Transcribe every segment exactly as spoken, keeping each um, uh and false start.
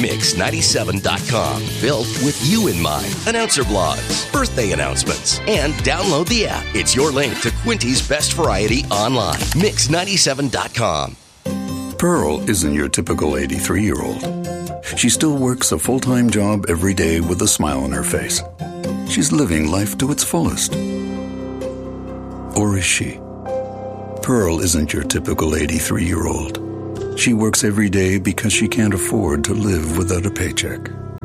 mix ninety-seven dot com. Built with you in mind. Announcer blogs, birthday announcements, and download the app. It's your link to Quinty's best variety online. mix ninety-seven dot com. Pearl isn't your typical eighty-three-year-old. She still works a full-time job every day with a smile on her face. She's living life to its fullest. Or is she? Pearl isn't your typical eighty-three-year-old. She works every day because she can't afford to live without a paycheck.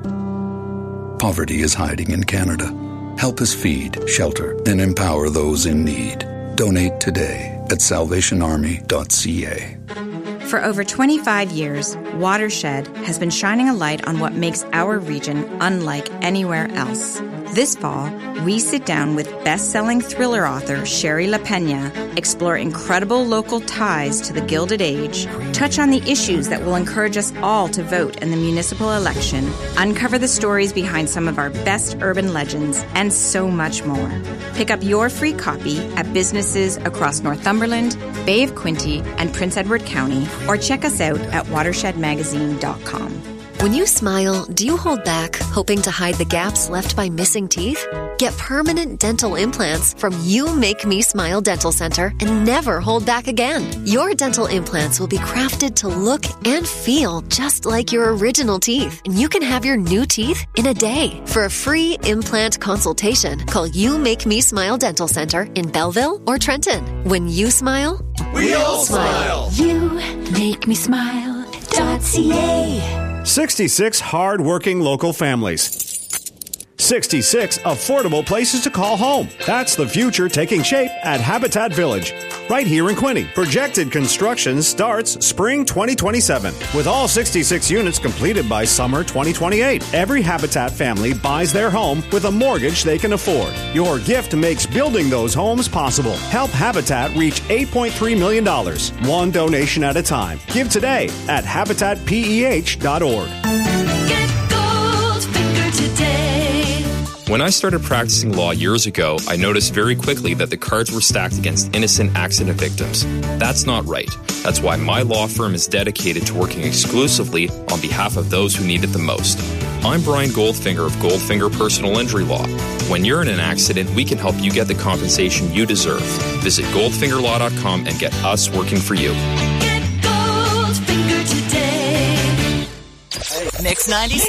Poverty is hiding in Canada. Help us feed, shelter, and empower those in need. Donate today at salvation army dot c a. For over twenty-five years, Watershed has been shining a light on what makes our region unlike anywhere else. This fall, we sit down with best-selling thriller author Sherry LaPena, explore incredible local ties to the Gilded Age, touch on the issues that will encourage us all to vote in the municipal election, uncover the stories behind some of our best urban legends, and so much more. Pick up your free copy at businesses across Northumberland, Bay of Quinte, and Prince Edward County, or check us out at watershed magazine dot com. When you smile, do you hold back, hoping to hide the gaps left by missing teeth? Get permanent dental implants from You Make Me Smile Dental Center and never hold back again. Your dental implants will be crafted to look and feel just like your original teeth, and you can have your new teeth in a day. For a free implant consultation, call You Make Me Smile Dental Center in Belleville or Trenton. When you smile, we all smile. You make me smile dot c a. sixty-six hard-working local families. sixty-six affordable places to call home. That's the future taking shape at Habitat Village, right here in Quinte. Projected construction starts spring twenty twenty-seven, with all sixty-six units completed by summer twenty twenty-eight. Every Habitat family buys their home with a mortgage they can afford. Your gift makes building those homes possible. Help Habitat reach eight point three million dollars, one donation at a time. Give today at habitat peh dot org. Get Goldfinger today. When I started practicing law years ago, I noticed very quickly that the cards were stacked against innocent accident victims. That's not right. That's why my law firm is dedicated to working exclusively on behalf of those who need it the most. I'm Brian Goldfinger of Goldfinger Personal Injury Law. When you're in an accident, we can help you get the compensation you deserve. Visit goldfinger law dot com and get us working for you. Get Goldfinger today. Mix ninety-seven.